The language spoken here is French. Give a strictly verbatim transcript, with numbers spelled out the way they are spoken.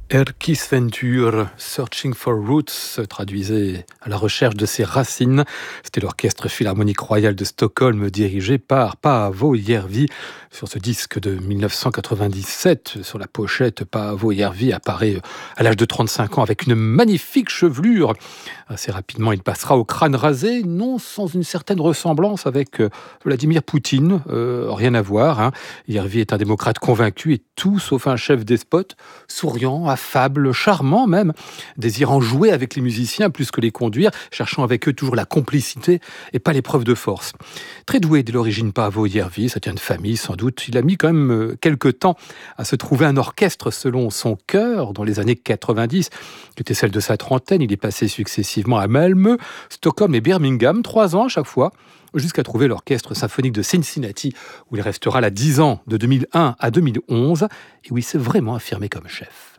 Erkisventur, Searching for Roots, se traduisait à la recherche de ses racines. C'était l'Orchestre Philharmonique Royal de Stockholm, dirigé par Paavo Järvi. Sur ce disque de dix-neuf cent quatre-vingt-dix-sept, sur la pochette, Paavo Järvi apparaît à l'âge de trente-cinq ans avec une magnifique chevelure. Assez rapidement, il passera au crâne rasé, non sans une certaine ressemblance avec Vladimir Poutine. Euh, rien à voir. Hein. Järvi est un démocrate convaincu et tout sauf un chef despote, souriant, affable, charmant même, désirant jouer avec les musiciens plus que les conduire, cherchant avec eux toujours la complicité et pas l'épreuve de force. Très doué dès l'origine, Paavo Järvi, ça tient de famille sans doute. Il a mis quand même quelques temps à se trouver un orchestre selon son cœur dans les années quatre-vingt-dix, qui était celle de sa trentaine. Il est passé successivement à Malmö, Stockholm et Birmingham, trois ans à chaque fois, jusqu'à trouver l'orchestre symphonique de Cincinnati, où il restera là dix ans, de deux mille un à deux mille onze, et où il s'est vraiment affirmé comme chef.